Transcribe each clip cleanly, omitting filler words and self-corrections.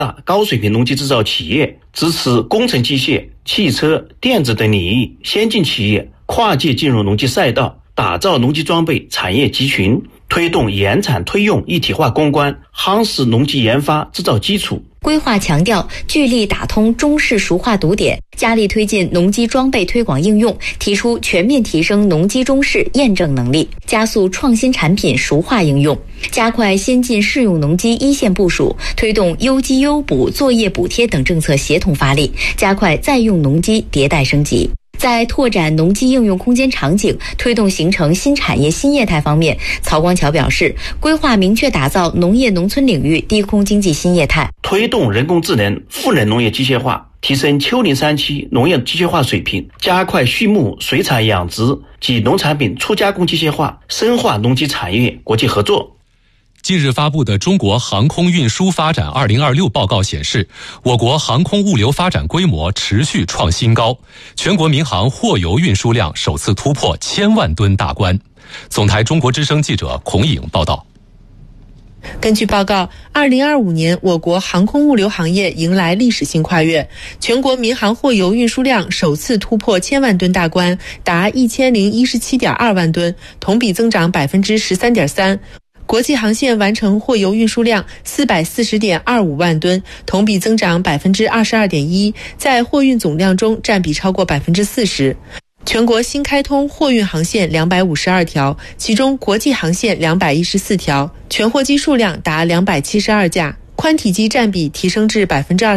高水平农机制造企业，支持工程机械、汽车、电子等领域先进企业跨界进入农机赛道，打造农机装备产业集群，推动研产推用一体化攻关，夯实农机研发制造基础。 规划强调聚力打通中式熟化堵点，加力推进农机装备推广应用，提出全面提升农机中式验证能力，加速创新产品熟化应用，加快先进适用农机一线部署，推动优机优补、作业补贴等政策协同发力，加快在用农机迭代升级。在拓展农机应用空间场景，推动形成新产业新业态方面，曹光桥表示，规划明确打造农业农村领域低空经济新业态， 推动人工智能赋能农业机械化，提升丘陵山区农业机械化水平，加快畜牧、水产养殖及农产品初加工机械化，深化农机产业国际合作。 近日发布的中国航空运输发展2026报告显示，我国航空物流发展规模持续创新高，全国民航货邮运输量首次突破1000万吨大关。总台中国之声记者孔颖报道。 根据报告，2025年我国航空物流行业迎来历史性跨越，全国民航货邮运输量首次突破1000万吨大关，达1017.2万吨，同比增长13.3%。国际航线完成货邮运输量440.25万吨，同比增长22.1%，在货运总量中占比超过40%。全国新开通货运航线252条，其中国际航线214条，全货机数量达272架，宽体机占比提升至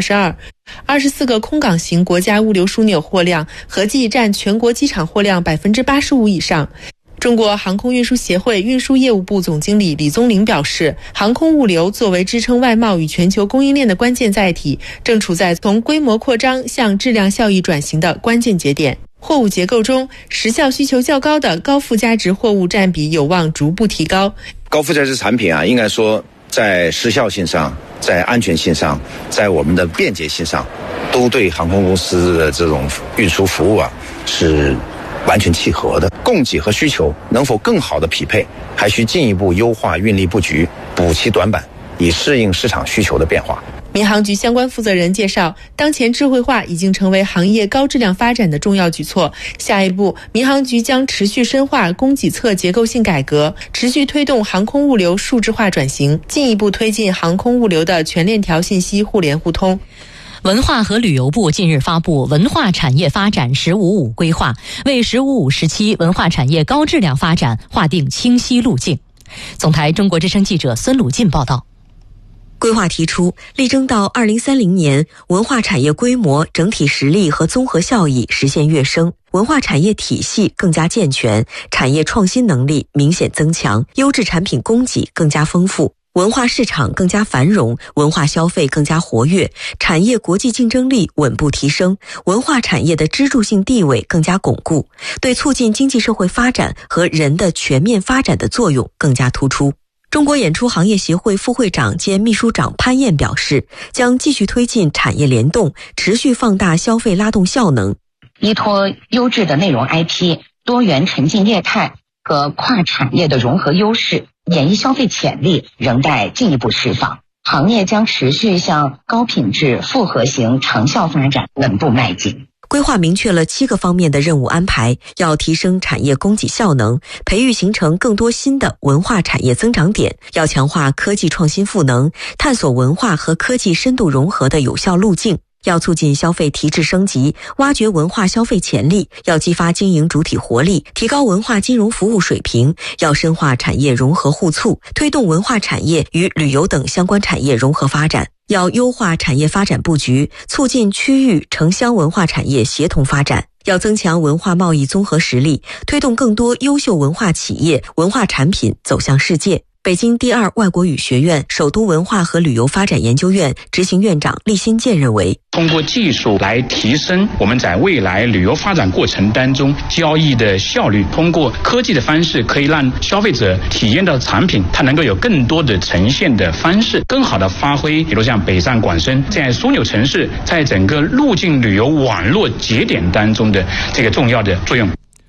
22%，24个空港型国家物流枢纽货量合计占全国机场货量85%以上。中国航空运输协会运输业务部总经理李宗林表示，航空物流作为支撑外贸与全球供应链的关键载体，正处在从规模扩张向质量效益转型的关键节点。货物结构中，时效需求较高的高附加值货物占比有望逐步提高。 高附加值产品应该说在时效性上、在安全性上、在我们的便捷性上，都对航空公司的这种运输服务是完全契合的。供给和需求能否更好的匹配，还需进一步优化运力布局，补齐短板，以适应市场需求的变化。 民航局相关负责人介绍，当前智慧化已经成为行业高质量发展的重要举措。下一步，民航局将持续深化供给侧结构性改革，持续推动航空物流数字化转型，进一步推进航空物流的全链条信息互联互通。 文化和旅游部近日发布文化产业发展“15+5”规划，为“15+5”时期文化产业高质量发展划定清晰路径。总台中国之声记者孙鲁进报道。 规划提出，力争到2030年，文化产业规模、整体实力和综合效益实现跃升，文化产业体系更加健全，产业创新能力明显增强，优质产品供给更加丰富，文化市场更加繁荣，文化消费更加活跃，产业国际竞争力稳步提升，文化产业的支柱性地位更加巩固，对促进经济社会发展和人的全面发展的作用更加突出。中国演出行业协会副会长兼秘书长潘燕表示，将继续推进产业联动，持续放大消费拉动效能， 依托优质的内容 IP、多元沉浸业态和跨产业的融合优势，演艺消费潜力仍待进一步释放。行业将持续向高品质复合型长效发展稳步迈进。 规划明确了7个方面的任务安排，要提升产业供给效能，培育形成更多新的文化产业增长点，要强化科技创新赋能，探索文化和科技深度融合的有效路径，要促进消费提质升级，挖掘文化消费潜力，要激发经营主体活力，提高文化金融服务水平，要深化产业融合互促，推动文化产业与旅游等相关产业融合发展，要优化产业发展布局，促进区域城乡文化产业协同发展，要增强文化贸易综合实力，推动更多优秀文化企业、文化产品走向世界。北京第2外国语学院首都文化和旅游发展研究院执行院长厉新建认为， 通过技术来提升我们在未来旅游发展过程当中交易的效率，通过科技的方式可以让消费者体验到产品它能够有更多的呈现的方式，更好的发挥比如像北上广深这样枢纽城市在整个入境旅游网络节点当中的这个重要的作用。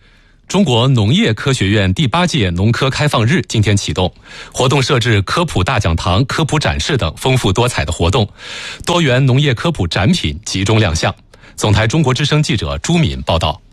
中国农业科学院第8届农科开放日今天启动，活动设置科普大讲堂、科普展示等丰富多彩的活动，多元农业科普展品集中亮相。总台中国之声记者朱敏报道。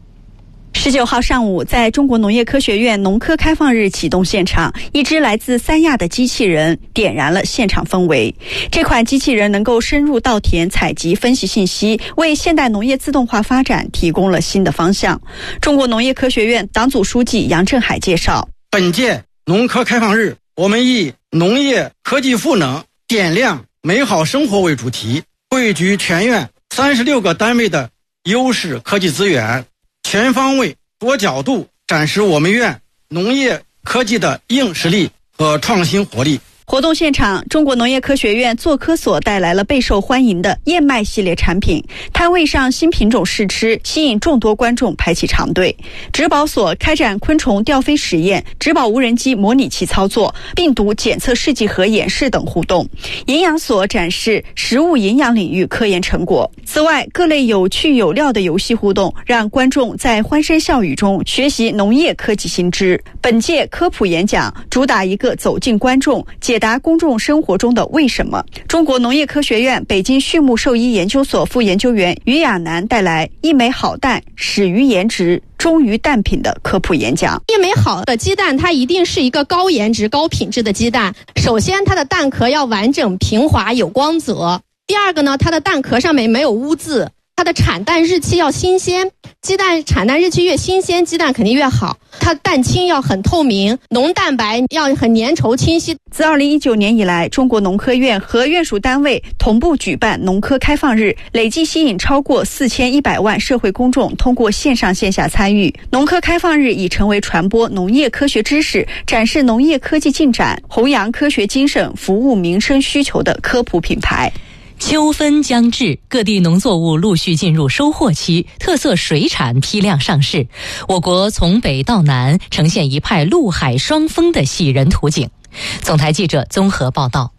19号上午，在中国农业科学院农科开放日启动现场，一只来自三亚的机器人点燃了现场氛围。这款机器人能够深入稻田采集分析信息，为现代农业自动化发展提供了新的方向。中国农业科学院党组书记杨振海介绍， 本届农科开放日，我们以农业科技赋能点亮美好生活为主题，汇聚全院36个单位的优势科技资源，全方位多角度展示我们院农业科技的硬实力和创新活力。 活动现场，中国农业科学院做科所带来了备受欢迎的燕麦系列产品，摊位上新品种试吃，吸引众多观众排起长队。植保所开展昆虫吊飞实验、植保无人机模拟器操作、病毒检测试剂盒演示等互动。营养所展示食物营养领域科研成果。此外，各类有趣有料的游戏互动，让观众在欢声笑语中学习农业科技新知。本届科普演讲主打一个走进观众，解答公众生活中的为什么。中国农业科学院北京畜牧兽医研究所副研究员于亚楠带来一枚好蛋始于颜值忠于蛋品的科普演讲。 一枚好的鸡蛋，它一定是一个高颜值高品质的鸡蛋。首先它的蛋壳要完整平滑有光泽，第二个呢，它的蛋壳上面没有污渍，它的产蛋日期要新鲜，鸡蛋产蛋日期越新鲜，鸡蛋肯定越好。它蛋清要很透明，浓蛋白要很粘稠清晰。 自2019年以来，中国农科院和院属单位同步举办农科开放日，累计吸引超过4100万社会公众通过线上线下参与。农科开放日已成为传播农业科学知识、展示农业科技进展、弘扬科学精神、服务民生需求的科普品牌。 秋分将至，各地农作物陆续进入收获期，特色水产批量上市。我国从北到南呈现一派陆海双丰的喜人图景。总台记者综合报道。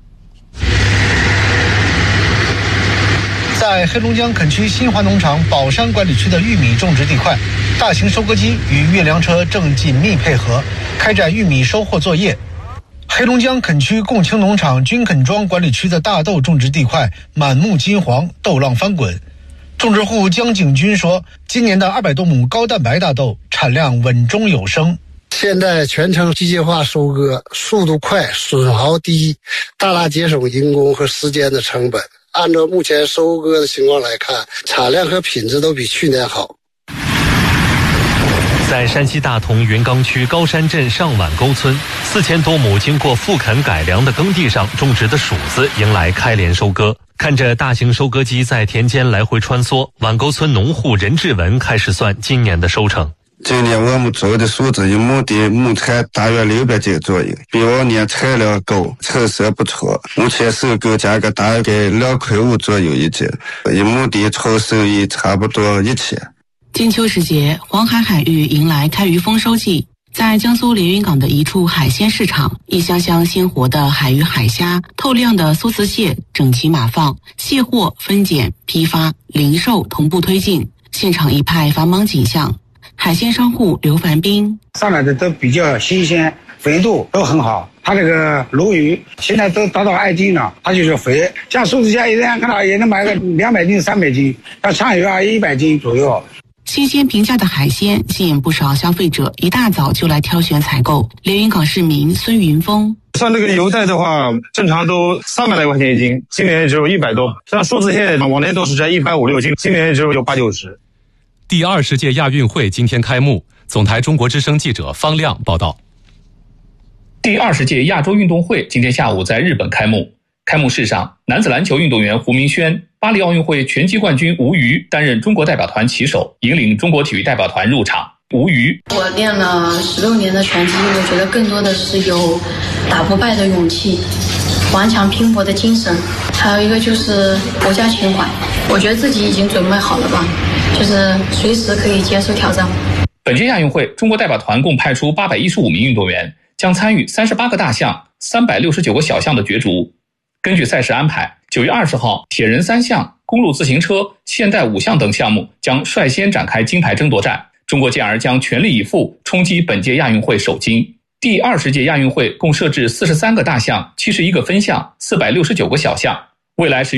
在黑龙江垦区新华农场宝山管理区的玉米种植地块，大型收割机与运粮车正紧密配合，开展玉米收获作业。黑龙江垦区共青农场军垦庄管理区的大豆种植地块满目金黄，豆浪翻滚。种植户江景军说，今年的200多亩高蛋白大豆产量稳中有升。 现在全程机械化收割，速度快，损耗低，大大节省人工和时间的成本。按照目前收割的情况来看，产量和品质都比去年好。 在山西大同云冈区高山镇上碗沟村，4000多亩经过复垦改良的耕地上种植的薯子迎来开镰收割。看着大型收割机在田间来回穿梭，碗沟村农户任志文开始算今年的收成。 今年我们做的薯子一亩地亩产大约600斤左右，比往年产量高，成色不错。目前收购价格大概2.5块左右一斤，一亩地纯收益差不多1000。 金秋时节，黄海海域迎来开渔丰收季。在江苏连云港的一处海鲜市场，一箱箱鲜活的海鱼海虾、透亮的梭子蟹整齐码放，卸货、分拣、批发、零售同步推进，现场一派繁忙景象。海鲜商户刘凡斌： 上来的都比较新鲜，肥度都很好。他这个鲈鱼现在都达到2斤了，它就是肥。像梭子虾一样看到也能买个200斤、300斤，像鲳鱼100斤左右。 新鲜平价的海鲜吸引不少消费者一大早就来挑选采购。连云港市民孙云峰： 像这个油带的话，正常都300来块钱一斤，今年只有100多。像梭子蟹往年都是在150、60斤，今年只有80-90。 第20届亚运会今天开幕，总台中国之声记者方亮报道。 第20届亚洲运动会今天下午在日本开幕。开幕式上，男子篮球运动员胡明轩、巴黎奥运会拳击冠军吴瑜担任中国代表团旗手，引领中国体育代表团入场。吴瑜： 我练了16年的拳击，我觉得更多的是有打不败的勇气，顽强拼搏的精神，还有一个就是国家情怀。我觉得自己已经准备好了吧，就是随时可以接受挑战。 本届亚运会，中国代表团共派出815名运动员，将参与38个大项、369个小项的角逐。根据赛事安排，9月20号，铁人3项、公路自行车、现代5项等项目将率先展开金牌争夺战。 中国进而将全力以赴冲击本届亚运会首金。第20届亚运会共设置43个大项、71个分项、469个小项，未来是